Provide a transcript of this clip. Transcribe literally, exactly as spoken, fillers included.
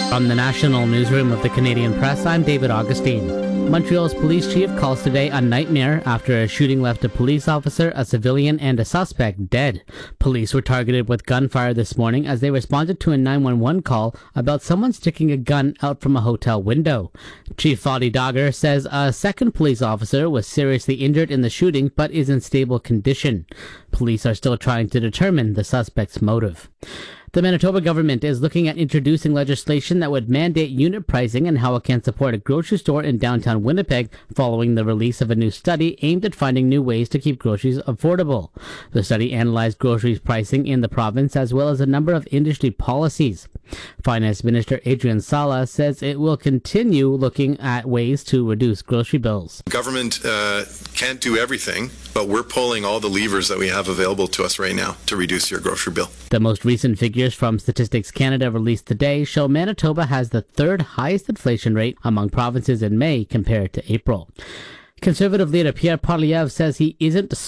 From the National Newsroom of the Canadian Press, I'm David Augustine. Montreal's police chief calls today a nightmare after a shooting left a police officer, a civilian, and a suspect dead. Police were targeted with gunfire this morning as they responded to a nine one one call about someone sticking a gun out from a hotel window. Chief Fadi Dagher says a second police officer was seriously injured in the shooting but is in stable condition. Police are still trying to determine the suspect's motive. The Manitoba government is looking at introducing legislation that would mandate unit pricing and how it can support a grocery store in downtown Winnipeg following the release of a new study aimed at finding new ways to keep groceries affordable. The study analyzed groceries pricing in the province as well as a number of industry policies. Finance Minister Adrian Sala says it will continue looking at ways to reduce grocery bills. Government uh, can't do everything, but we're pulling all the levers that we have available to us right now to reduce your grocery bill. The most recent figures from Statistics Canada released today show Manitoba has the third highest inflation rate among provinces in May compared to April. Conservative leader Pierre Poilievre says he isn't